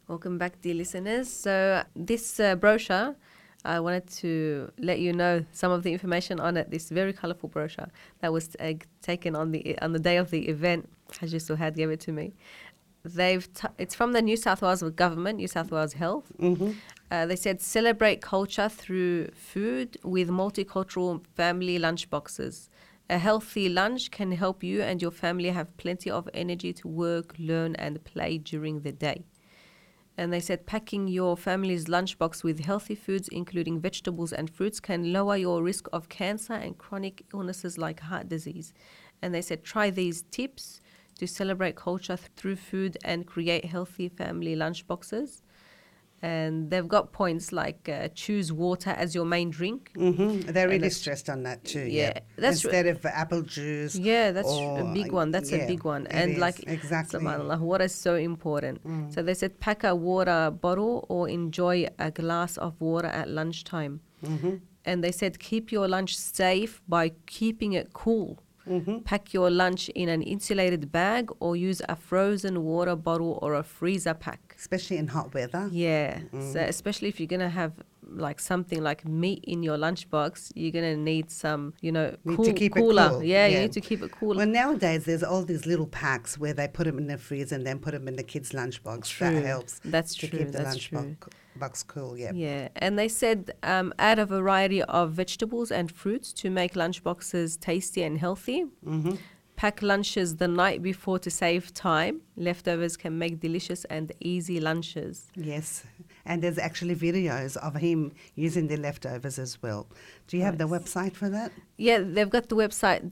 Welcome back, dear listeners. So this brochure, I wanted to let you know some of the information on it. This very colourful brochure that was taken on the day of the event. Haji Suhad gave it to me. It's from the New South Wales government, New South Wales Health. They said celebrate culture through food with multicultural family lunch boxes. A healthy lunch can help you and your family have plenty of energy to work, learn and play during the day. And they said packing your family's lunchbox with healthy foods, including vegetables and fruits, can lower your risk of cancer and chronic illnesses like heart disease. And they said try these tips to celebrate culture through food and create healthy family lunchboxes. And they've got points like choose water as your main drink. They're really stressed on that too. Yeah, that's instead of apple juice. Yeah, that's a big one. That's a big one. And like, exactly. subhanAllah, water is so important. So they said pack a water bottle or enjoy a glass of water at lunchtime. And they said keep your lunch safe by keeping it cool. Pack your lunch in an insulated bag or use a frozen water bottle or a freezer pack. Especially in hot weather. Yeah, so especially if you're going to have like something like meat in your lunchbox, you're going to need some, to keep cooler. It cool. Yeah, you need to keep it cool. Well, nowadays there's all these little packs where they put them in the freezer and then put them in the kids' lunchbox. True. That helps. That's to true. keep the That's lunchbox cool. Yeah. Yeah, and they said add a variety of vegetables and fruits to make lunchboxes tasty and healthy. Pack lunches the night before to save time. Leftovers can make delicious and easy lunches. Yes, and there's actually videos of him using the leftovers as well. Do you have the website for that? Yeah, they've got the website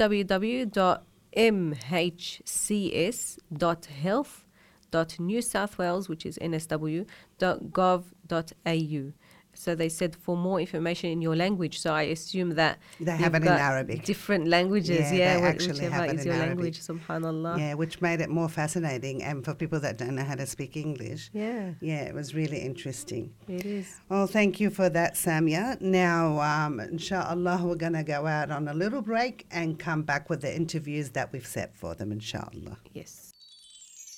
www.mhcs.health.newsouthwales, which is nsw.gov.au. So they said for more information in your language. So I assume that they have it in Arabic. Different languages, they whichever have it is in your Arabic. language, subhanallah. Yeah, which made it more fascinating. And for people that don't know how to speak English, yeah, it was really interesting. It is. Well, thank you for that, Samia. Now, inshallah, we're going to go out on a little break and come back with the interviews that we've set for them, inshallah. Yes.